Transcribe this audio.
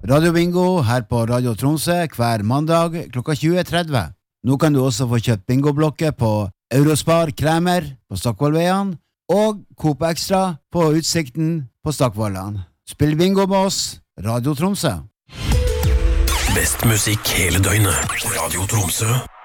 Radio Bingo her på Radio Tromsø hver mandag klokka 20.30. Nå kan du også få kjøpt bingoblokker på Eurospar Kremer på Stockvollveien og Coop Extra på Utsikten på Stockvollan. Spill bingo med oss, Radio Tromsø. Best musikk hele døgnet. Radio Tromsø.